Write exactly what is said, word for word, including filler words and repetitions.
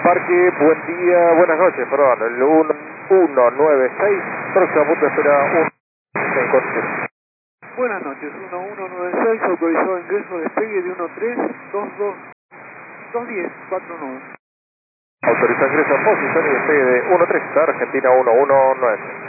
Parque, buen día, buenas noches, perdón, el uno uno nueve seis, próximo punto de espera uno en Corte. Buenas noches, uno uno nueve seis, autorizado ingreso despegue de uno tres dos dos dos diez cuatro nueve. Autorizado ingreso a posición y despegue de uno tres, Argentina uno uno nueve seis.